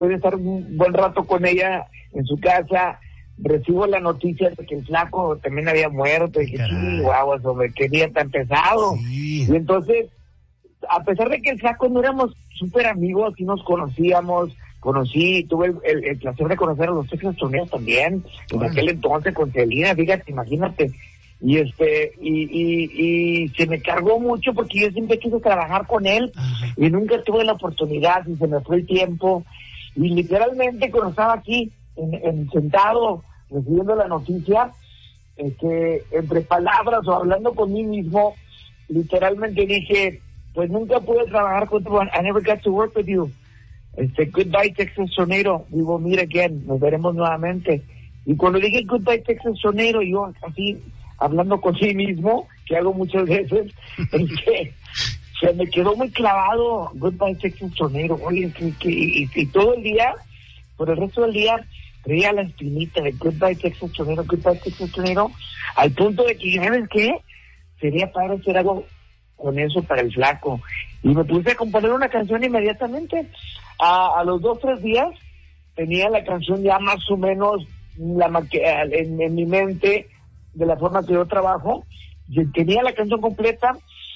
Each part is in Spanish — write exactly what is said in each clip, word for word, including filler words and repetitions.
de estar un buen rato con ella en su casa, recibo la noticia de que el flaco también había muerto, y dije, sí, guau, sobre qué día tan pesado. Sí. Y entonces, a pesar de que el flaco no éramos súper amigos, sí nos conocíamos, conocí, tuve el, el, el placer de conocer a los Texas Torneos también, bueno. En aquel entonces con Celina, fíjate, imagínate, y este, y, y, y se me cargó mucho porque yo siempre quise trabajar con él, uh-huh. Y nunca tuve la oportunidad, y se me fue el tiempo, y literalmente cuando estaba aquí, en, en sentado, recibiendo la noticia, eh, que entre palabras o hablando con mí mismo, literalmente dije, pues nunca pude trabajar contigo, I never got to work with you. Este, goodbye Texas Tornado, we will meet again, nos veremos nuevamente. Y cuando dije goodbye Texas Tornado, yo así, hablando con mí mismo, que hago muchas veces, este, se me quedó muy clavado, goodbye Texas Tornado, oye, que, que, y, y todo el día, por el resto del día, traía la espinita de goodbye Texas Tornado, goodbye Texas Tornado, al punto de que, ¿sabes qué? Sería para hacer algo con eso para el flaco. Y me puse a componer una canción inmediatamente. A, a los dos, tres días, tenía la canción ya más o menos la maque- en, en mi mente, de la forma que yo trabajo. Yo tenía la canción completa,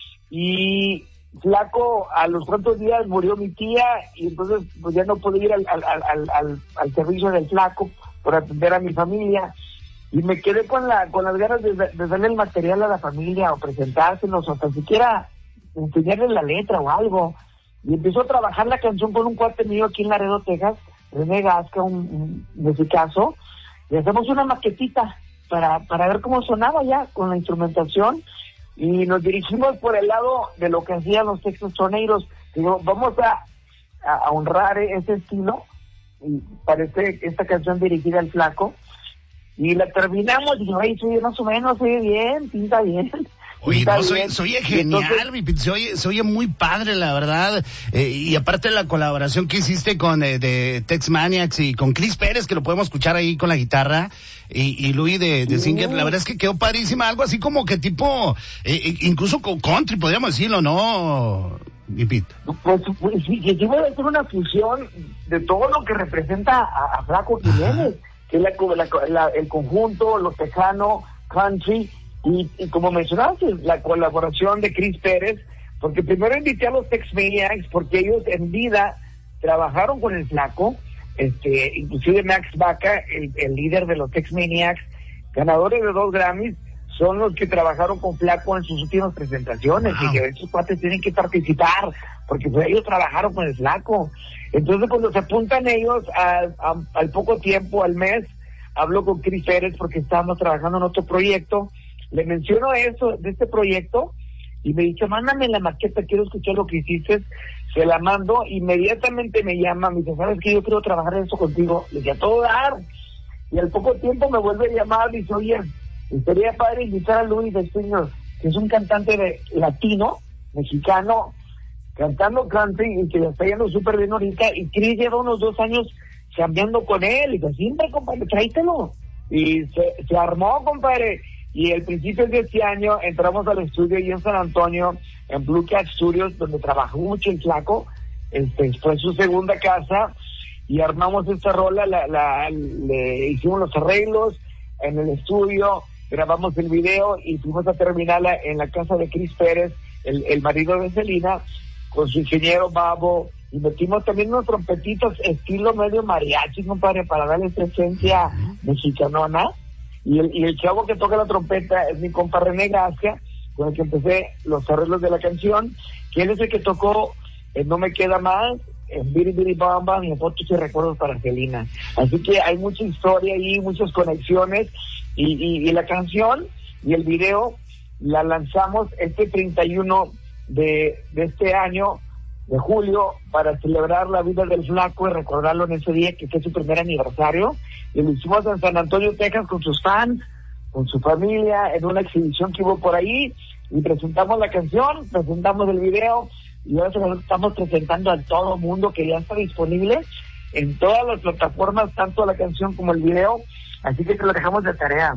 y flaco, a los cuantos días murió mi tía, y entonces pues ya no pude ir al, al, al, al, al servicio del flaco por atender a mi familia. Y me quedé con la con las ganas de, de darle el material a la familia, o presentárselos, o tan siquiera enseñarles la letra o algo. Y empezó a trabajar la canción con un cuate mío aquí en Laredo, Texas, René Gasca, un, un musicazo, y hacemos una maquetita para, para ver cómo sonaba ya con la instrumentación, y nos dirigimos por el lado de lo que hacían los Texas Tornadoes. Digo, vamos a, a, a honrar ese estilo, y parece esta canción dirigida al flaco. Y la terminamos, y yo, ay, soy más o menos, soy bien, pinta bien. Oye, pinta no, soy, bien. soy genial, entonces, mi Pete, se oye, se oye muy padre, la verdad. Eh, y aparte de la colaboración que hiciste con eh, de Tex Maniacs y con Chris Pérez, que lo podemos escuchar ahí con la guitarra, y, y Luis de, de Singer, la verdad es que quedó padrísima, algo así como que tipo, eh, incluso con country, podríamos decirlo, ¿no, mi Pete? Pues, pues sí, que sí voy a hacer una fusión de todo lo que representa a, a Flaco Jiménez, que es la, la, la, el conjunto, los tejanos, country, y, y como mencionaste, la colaboración de Chris Pérez, porque primero invité a los Tex Maniacs, porque ellos en vida trabajaron con el flaco, este, inclusive Max Baca, el, el líder de los Tex Maniacs, ganadores de dos Grammys, son los que trabajaron con flaco en sus últimas presentaciones. Wow. Y que esos cuates tienen que participar, porque pues, ellos trabajaron con el flaco. Entonces cuando se apuntan ellos a, a, al poco tiempo, al mes, hablo con Chris Pérez porque estábamos trabajando en otro proyecto, le menciono eso, de este proyecto, y me dice, mándame la maqueta, quiero escuchar lo que hiciste. Se la mando, inmediatamente me llama, me dice, ¿sabes qué? Yo quiero trabajar en eso contigo. Le dije, a todo dar. Y al poco tiempo me vuelve a llamar y dice, oye, estaría padre invitar a Luis de Singer, que es un cantante de latino, mexicano, cantando country, y que le está yendo súper bien ahorita, y Chris lleva unos dos años cambiando con él, y dice, siempre, compadre, tráetelo. Y se, se armó, compadre, y el principio de este año entramos al estudio ahí en San Antonio, en Blue Cat Studios, donde trabajó mucho el flaco, este, fue su segunda casa, y armamos esta rola, la, la, le hicimos los arreglos en el estudio, grabamos el video, y fuimos a terminarla en la casa de Chris Pérez, el, el marido de Celina, con su ingeniero Babo, y metimos también unos trompetitos estilo medio mariachi, compadre, para darle esa esencia mexicanona. Y el, y el chavo que toca la trompeta es mi compa René Gasca, con el que empecé los arreglos de la canción, que él es el que tocó eh, No Me Queda Más, en Biri Biri Bam Bam, y en Fotos y Recuerdos para Celina. Así que hay mucha historia ahí, muchas conexiones, y, y, y la canción y el video la lanzamos este treinta y uno de, de este año, de julio, para celebrar la vida del flaco y recordarlo en ese día que fue su primer aniversario, y lo hicimos en San Antonio, Texas, con sus fans, con su familia, en una exhibición que hubo por ahí, y presentamos la canción, presentamos el video, y ahora se lo estamos presentando a todo mundo, que ya está disponible en todas las plataformas, tanto la canción como el video, así que te lo dejamos de tarea.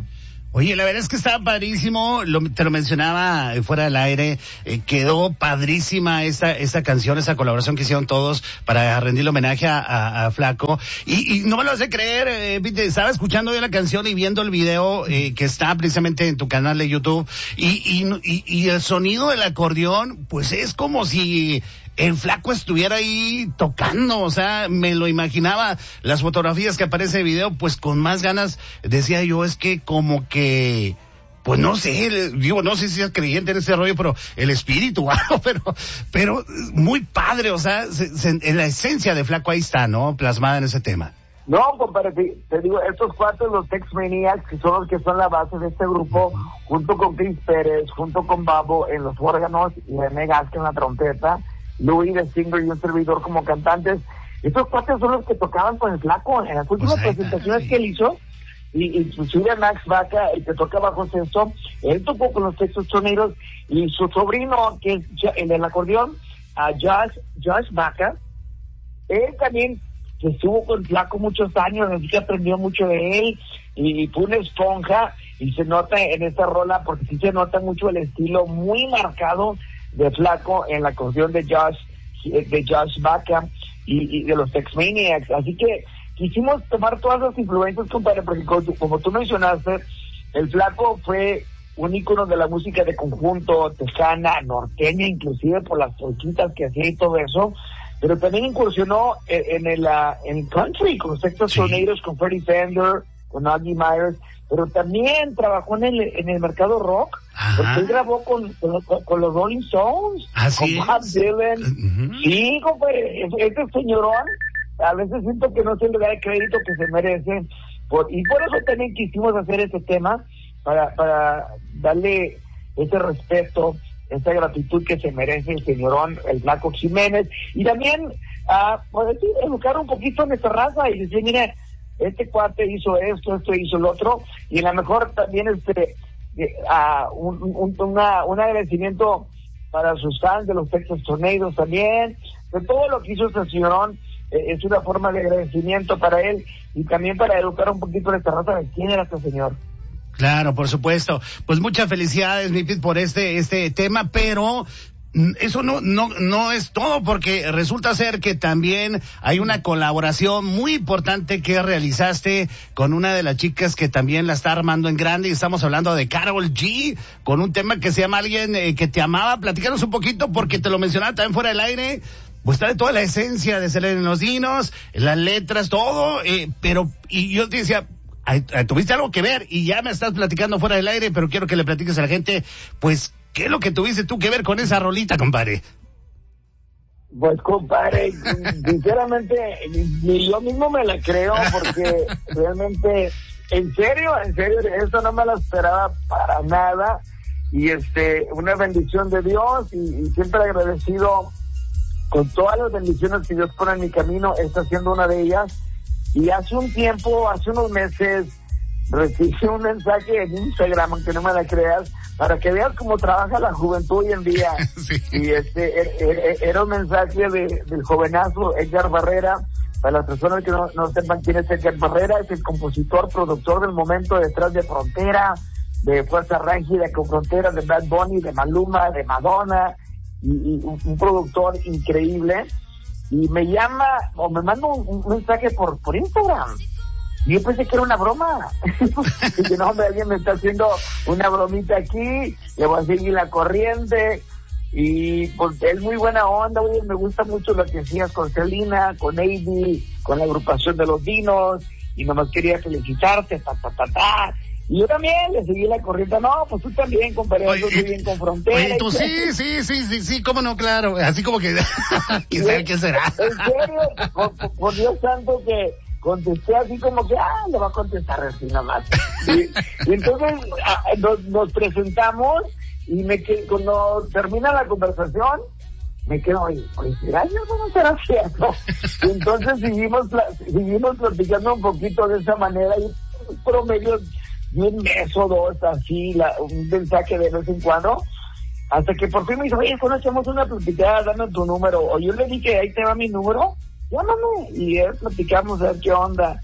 Oye, la verdad es que estaba padrísimo, lo, te lo mencionaba fuera del aire, eh, quedó padrísima esta esta canción, esa colaboración que hicieron todos para rendirle homenaje a, a, a Flaco, y, y no me lo hace creer, eh, Pete, estaba escuchando yo la canción y viendo el video eh, que está precisamente en tu canal de YouTube, y, y, y, y el sonido del acordeón, pues es como si el Flaco estuviera ahí tocando, o sea, me lo imaginaba, las fotografías que aparece en el video, pues con más ganas, decía yo, es que como que, pues no sé, digo, no sé si es creyente en ese rollo, pero el espíritu, pero, pero muy padre, o sea, se, se, en la esencia de Flaco ahí está, ¿no? Plasmada en ese tema. No, compadre, te, te digo, estos cuatro, los Tex Maniacs, que son los que son la base de este grupo, junto con Chris Pérez, junto con Babo en los órganos y René Gasca en la trompeta, Louis de Singer y un servidor como cantantes. Estos cuatro son los que tocaban con el Flaco en las últimas pues presentaciones sí. que él hizo, y inclusive Max Vaca, el que toca bajo sexto, él tocó con los Texas Tornadoes, y su sobrino, que es el del acordeón, a Josh, Josh Vaca, él también que estuvo con Flaco muchos años, así que aprendió mucho de él, y, y fue una esponja, y se nota en esta rola, porque sí se nota mucho el estilo muy marcado de Flaco en la canción de Josh, de Josh Vaca y, y de los Tex Maniacs. Así que quisimos tomar todas las influencias, compadre, porque como, como tú mencionaste, el Flaco fue un ícono de la música de conjunto, tejana, norteña, inclusive por las polquitas que hacía y todo eso, pero también incursionó en, en el uh, en country, con los Texas sí. Tornadoes, con Freddie Fender, con Augie Myers, pero también trabajó en el en el mercado rock, ajá. porque él grabó con, con, con los Rolling Stones, ¿así con Bob Dylan, uh-huh. sí, compadre, este señorón, a veces siento que no se le da el crédito que se merece, por, y por eso también quisimos hacer este tema, para, para darle ese respeto, esa gratitud que se merece el señorón, el Flaco Jiménez, y también, uh, pues, educar un poquito en esta raza, y decir, mire, este cuate hizo esto, esto hizo lo otro, y a lo mejor también este uh, un, un, una, un agradecimiento para sus fans de los Texas Tornadoes también, de todo lo que hizo este señorón, eh, es una forma de agradecimiento para él, y también para educar un poquito en esta raza de quién era este señor. Claro, por supuesto. Pues muchas felicidades, mi Pete, por este, este tema, pero eso no, no, no es todo, porque resulta ser que también hay una colaboración muy importante que realizaste con una de las chicas que también la está armando en grande, y estamos hablando de Karol G, con un tema que se llama Alguien eh, que te amaba. Platícanos un poquito, porque te lo mencionaba también fuera del aire, pues trae toda la esencia de Selena en los Dinos, las letras, todo, eh, pero, y yo te decía, tuviste algo que ver, y ya me estás platicando fuera del aire, pero quiero que le platiques a la gente, pues, ¿qué es lo que tuviste tú que ver con esa rolita, compadre? Pues, compadre, sinceramente, ni yo mismo me la creo, porque realmente, en serio, en serio, eso no me lo esperaba para nada, y este, una bendición de Dios, y, y siempre agradecido con todas las bendiciones que Dios pone en mi camino, está siendo una de ellas. Y hace un tiempo, hace unos meses, recibí un mensaje en Instagram, aunque no me la creas, para que veas cómo trabaja la juventud hoy en día. Sí. Y este era, era un mensaje de, del jovenazo Edgar Barrera. Para las personas que no, no sepan quién es Edgar Barrera, es el compositor, productor del momento detrás de Frontera, de Fuerza Rígida con Frontera, de Bad Bunny, de Maluma, de Madonna, y, y un, un productor increíble. Y me llama, o me manda un, un mensaje por por Instagram. Y yo pensé que era una broma. Y que no, hombre, alguien me está haciendo una bromita aquí, le voy a seguir la corriente. Y pues es muy buena onda, oye, me gusta mucho lo que hacías con Selena, con A D, con la agrupación de los Dinos, y nomás quería felicitarte, ta, ta, ta, ta. Y yo también le seguí la corriente. No, pues tú también, compadre, muy bien con Frontera. Oye, tú sí, sí, sí, sí, sí, cómo no, claro. Así como que, ¿quién sabe qué será? En serio, por, por Dios santo que contesté así como que, ah, le va a contestar así nomás. Y, y entonces a, nos, nos presentamos, y me quedé, cuando termina la conversación, me quedo, oye, ¿será yo? ¿No será cierto? Y entonces seguimos, seguimos platicando un poquito de esa manera, y promedio y un mes o dos, así, la, un mensaje de vez en cuando, hasta que por fin me dijo, oye, cuando echamos una platicada, dame tu número, o yo le dije, ahí te va mi número, llámame, y él platicamos a ver qué onda,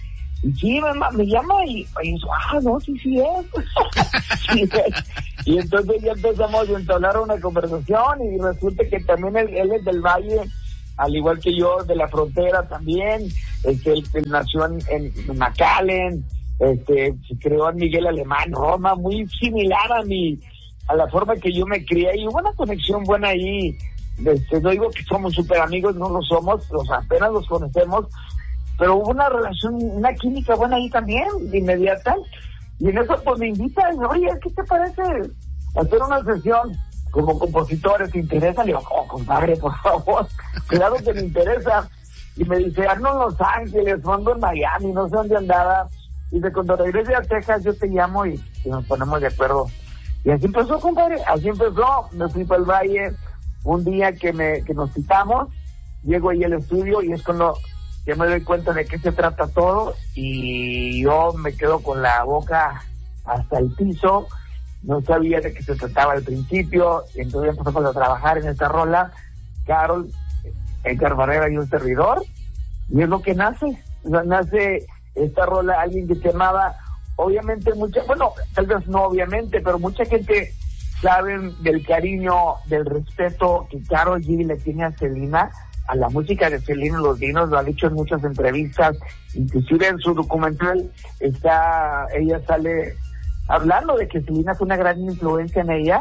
y sí, me, me llama y, y yo, ah, no, sí, sí es. Sí es. Y entonces ya empezamos a entablar una conversación y resulta que también él, él es del Valle, al igual que yo, de la frontera también. Este, él, él nació en, en McAllen, este, se creó en Miguel Alemán, Roma, muy similar a mi, a la forma que yo me crié, y hubo una conexión buena ahí. Este, no digo que somos súper amigos, no lo somos, los apenas los conocemos, pero hubo una relación, una química buena ahí también, de inmediata. Y en eso pues me invitan, oye, ¿qué te parece hacer una sesión como compositores? ¿Te interesa? Le digo, oh, compadre, por favor, claro que me interesa. Y me dice, ando en Los Ángeles, ando en Miami, no sé dónde andaba. Y dice, cuando regrese a Texas yo te llamo y, y nos ponemos de acuerdo. Y así empezó, compadre, así empezó. Me fui para el Valle un día que me que nos citamos, llego ahí al estudio y es cuando ya me doy cuenta de qué se trata todo, y yo me quedo con la boca hasta el piso. No sabía de qué se trataba al principio, y entonces empezamos a trabajar en esta rola, Carol, Edgar Barrera y un servidor, y es lo que nace, o sea, nace esta rola, Alguien que te amaba. Obviamente mucha, bueno, tal vez no obviamente, pero mucha gente sabe del cariño, del respeto que Karol G le tiene a Selena, a la música de Selena Los Dinos, lo ha dicho en muchas entrevistas, inclusive en su documental está, ella sale hablando de que Selena fue una gran influencia en ella.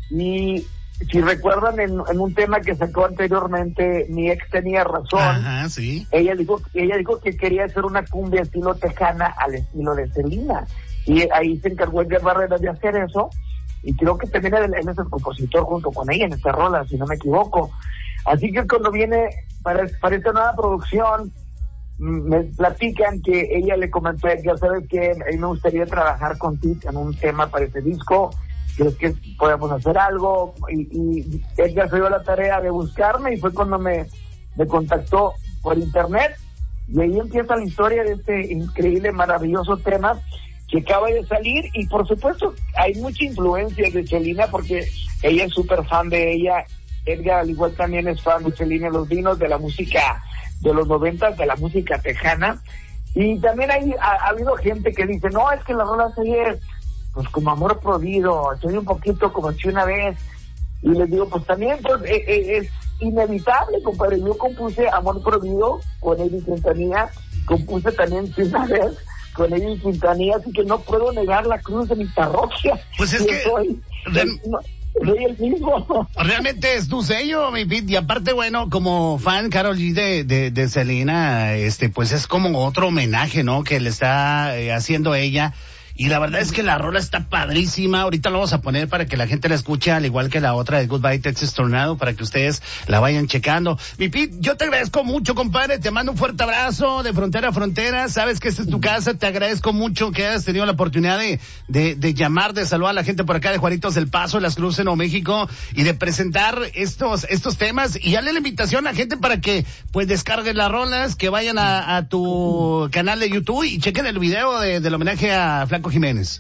Y si recuerdan en, en un tema que sacó anteriormente, Mi Ex Tenía Razón. Ajá, sí. ella dijo ella dijo que quería hacer una cumbia estilo tejana al estilo de Selena, y ahí se encargó Edgar Barrera de hacer eso, y creo que también él es el compositor junto con ella en esta rola, si no me equivoco. Así que cuando viene para, para esta nueva producción, me platican que ella le comentó, ya sabes que a mí me gustaría trabajar contigo en un tema para este disco, ¿crees que podemos hacer algo? Y, y ella se dio la tarea de buscarme, y fue cuando me, me contactó por internet, y ahí empieza la historia de este increíble, maravilloso tema que acaba de salir. Y por supuesto hay mucha influencia de Selena, porque ella es súper fan de ella. Edgar al igual también es fan de Selena Los Dinos, de la música de los noventas, de la música tejana. Y también hay, ha, ha habido gente que dice, no, es que la rola se oye pues como Amor Prohibido, soy un poquito como Si Una Vez. Y les digo, pues también pues, eh, eh, es inevitable, compadre. Yo compuse Amor Prohibido con Eddie Quintanilla, compuse también Si Una Vez con Eddie Quintanilla, así que no puedo negar la cruz de mi parroquia. Pues es yo que... Soy, Real... no, soy el mismo. Realmente es tu sello, mi Pete, y aparte, bueno, como fan Karol G de, de, de Selena, este, pues es como otro homenaje, ¿no?, que le está eh, haciendo ella. Y la verdad es que la rola está padrísima. Ahorita lo vamos a poner para que la gente la escuche, al igual que la otra de Goodbye Texas Tornado, para que ustedes la vayan checando. Mi Pete, yo te agradezco mucho, compadre. Te mando un fuerte abrazo de frontera a frontera. Sabes que esta es tu casa. Te agradezco mucho que hayas tenido la oportunidad de, de, de llamar, de saludar a la gente por acá de Juaritos del Paso, Las Cruces, Nuevo México, y de presentar estos, estos temas. Y darle la invitación a la gente para que, pues, descarguen las rolas, que vayan a, a tu canal de YouTube y chequen el video de, del homenaje a Flaco Jiménez.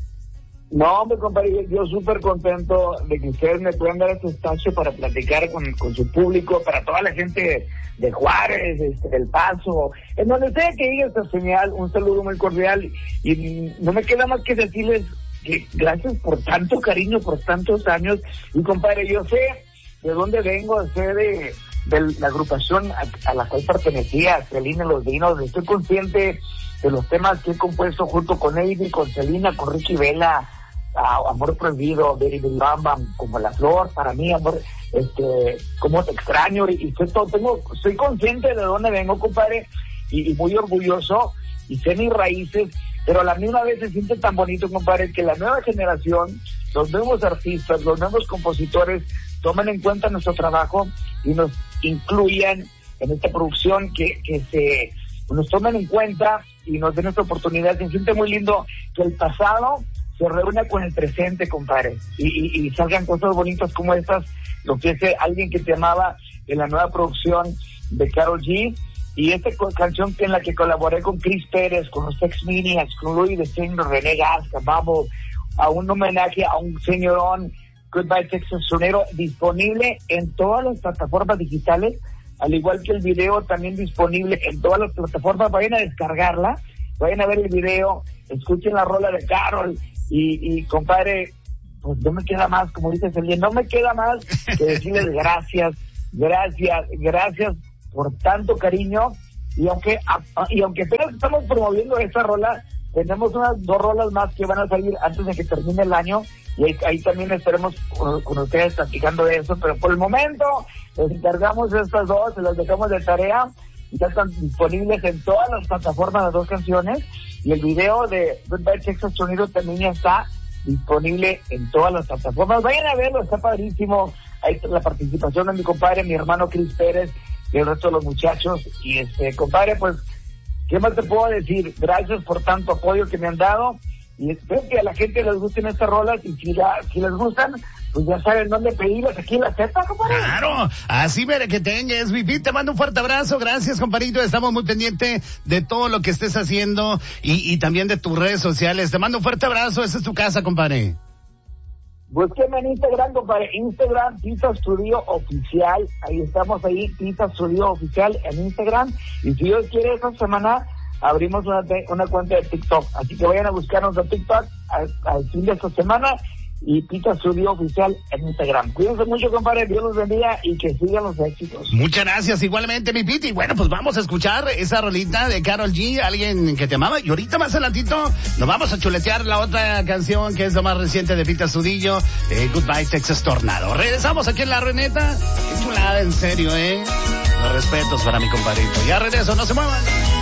No, hombre, compadre, yo súper contento de que ustedes me puedan dar este espacio para platicar con, con su público, para toda la gente de Juárez, este, del Paso, en donde sea que diga esta señal, un saludo muy cordial, y no me queda más que decirles que gracias por tanto cariño, por tantos años. Y compadre, yo sé de dónde vengo, sé de, de la agrupación a, a la cual pertenecía, Selena Los Dinos. Estoy consciente de los temas que he compuesto junto con Eddie, con Selena, con Ricky Vela, uh, Amor Prohibido, Baby Bam Bam, como La Flor, para mí, amor, este, Cómo Te Extraño, y, y soy, todo, tengo, soy consciente de dónde vengo, compadre, y, y muy orgulloso, y sé mis raíces, pero a la misma vez se siente tan bonito, compadre, que la nueva generación, los nuevos artistas, los nuevos compositores, tomen en cuenta nuestro trabajo y nos incluyan en esta producción, que, que se nos tomen en cuenta y nos den esta oportunidad. Se siente muy lindo que el pasado se reúna con el presente, compadre, y, y, y salgan cosas bonitas como estas, lo que es Alguien que te amaba, en la nueva producción de Karol G, y esta canción en la que colaboré con Chris Pérez, con los Tex Maniacs, con Louis de Singh, René Gasca, Bubble, a un homenaje a un señorón, Goodbye Texas Tornado, disponible en todas las plataformas digitales, al igual que el video también disponible en todas las plataformas. Vayan a descargarla vayan a ver el video, escuchen la rola de Karol y, y compadre, pues no me queda más, como dices el día, no me queda más que decirles gracias, gracias, gracias por tanto cariño. Y aunque y aunque apenas estamos promoviendo esta rola, tenemos unas dos rolas más que van a salir antes de que termine el año, y ahí, ahí también estaremos con, con ustedes platicando de eso, pero por el momento les encargamos estas dos, se las dejamos de tarea, y ya están disponibles en todas las plataformas las dos canciones, y el video de Goodbye Texas Tornado también ya está disponible en todas las plataformas. Vayan a verlo, está padrísimo. Ahí está la participación de mi compadre, mi hermano Chris Pérez, y el resto de los muchachos. Y este, compadre, pues, ¿qué más te puedo decir? Gracias por tanto apoyo que me han dado, y espero que a la gente les gusten estas rolas, y si, la, si les gustan, pues ya saben dónde pedirlas, aquí en la Z, compadre. Claro, así mere que tengas, mi Pete, te mando un fuerte abrazo, gracias, compadrito, estamos muy pendientes de todo lo que estés haciendo, y, y también de tus redes sociales, te mando un fuerte abrazo, esta es tu casa, compadre. Búsquenme en Instagram, compadre, Instagram, Pizza Studio Oficial, ahí estamos ahí, Pizza Studio Oficial en Instagram, y si Dios quiere, esta semana abrimos una, una cuenta de TikTok, así que vayan a buscarnos a TikTok al, al fin de esta semana, y Pizza Studio Oficial en Instagram. Cuídense mucho, compadre, Dios los bendiga y que sigan los éxitos. Muchas gracias, igualmente, mi Piti. Bueno, pues vamos a escuchar esa rolita de Karol G, Alguien que te amaba, y ahorita más adelantito nos vamos a chuletear la otra canción que es lo más reciente de Pita Sudillo, eh, Goodbye Texas Tornado. Regresamos aquí en La Reneta. Qué chulada, en serio, eh. Los respetos para mi compadrito. Ya regreso, no se muevan.